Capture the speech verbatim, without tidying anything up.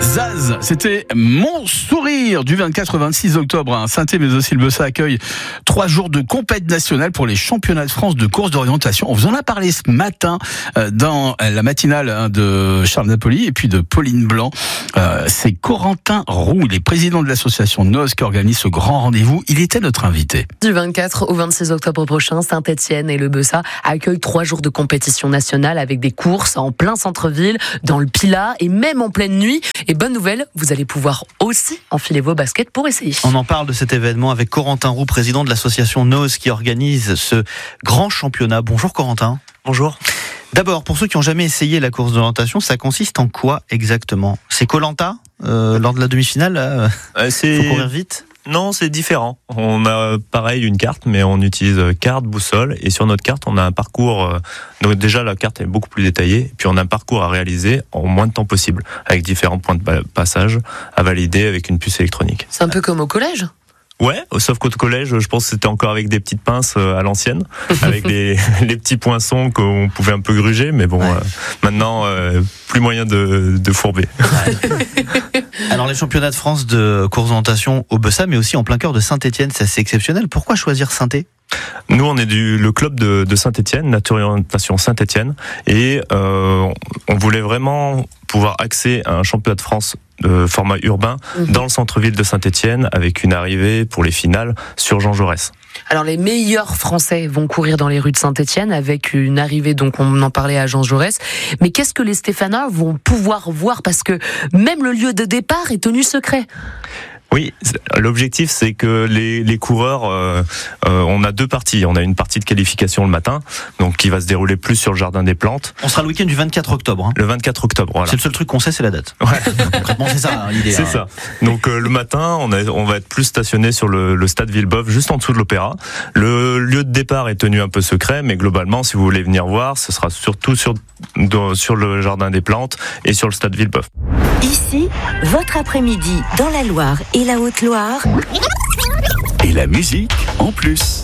Zaz, c'était Mon Sourire du vingt-quatre au vingt-six octobre. Hein. Saint-Étienne mais aussi le Bessat accueille trois jours de compète nationale pour les championnats de France de course d'orientation. On vous en a parlé ce matin euh, dans la matinale hein, de Charles Napoli et puis de Pauline Blanc. Euh, c'est Corentin Roux, il est président de l'association N O S qui organise ce grand rendez-vous. Il était notre invité. Du vingt-quatre au vingt-six octobre prochain, Saint-Étienne et le Bessat accueillent trois jours de compétition nationale avec des courses en plein centre-ville, dans le Pilat et même en pleine nuit. Et bonne nouvelle, vous allez pouvoir aussi enfiler vos baskets pour essayer. On en parle de cet événement avec Corentin Roux, président de l'association N O S qui organise ce grand championnat. Bonjour Corentin. Bonjour. D'abord, pour ceux qui n'ont jamais essayé la course d'orientation, ça consiste en quoi exactement ? C'est Koh-Lanta euh, lors de la demi-finale euh, euh, c'est... Faut courir vite ? Non, c'est différent. On a pareil une carte, mais on utilise carte, boussole, et sur notre carte, on a un parcours. Donc déjà, la carte est beaucoup plus détaillée, puis on a un parcours à réaliser en moins de temps possible, avec différents points de passage à valider avec une puce électronique. C'est un peu comme au collège ? Ouais, sauf qu'au collège, je pense que c'était encore avec des petites pinces à l'ancienne, avec les, les petits poinçons qu'on pouvait un peu gruger, mais bon, ouais. euh, maintenant, euh, plus moyen de, de fourber. Ouais. Alors les championnats de France de course d'orientation au Bessat, mais aussi en plein cœur de Saint-Étienne, c'est assez exceptionnel. Pourquoi choisir Saint-Étienne ? Nous, on est du le club de, de Saint-Étienne, Nature et Orientation Saint-Étienne, et euh, on voulait vraiment pouvoir accéder à un championnat de France de format urbain mmh. dans le centre-ville de Saint-Étienne, avec une arrivée pour les finales sur Jean Jaurès. Alors les meilleurs Français vont courir dans les rues de Saint-Étienne avec une arrivée, donc on en parlait à Jean Jaurès. Mais qu'est-ce que les Stéphanois vont pouvoir voir ? Parce que même le lieu de départ est tenu secret. Oui, l'objectif c'est que les, les coureurs, euh, euh, on a deux parties. On a une partie de qualification le matin, donc qui va se dérouler plus sur le jardin des plantes. On sera le week-end du vingt-quatre octobre. Hein. Le vingt-quatre octobre, voilà. C'est le seul truc qu'on sait, c'est la date. Ouais. Concrètement, c'est ça hein, l'idée. C'est hein. ça. Donc euh, le matin, on, a, on va être plus stationné sur le, le stade Villebeuf, juste en dessous de l'Opéra. Le lieu de départ est tenu un peu secret, mais globalement, si vous voulez venir voir, ce sera surtout sur, dans, sur le jardin des plantes et sur le stade Villebeuf. Ici, votre après-midi dans la Loire et la Haute-Loire. Et la musique en plus.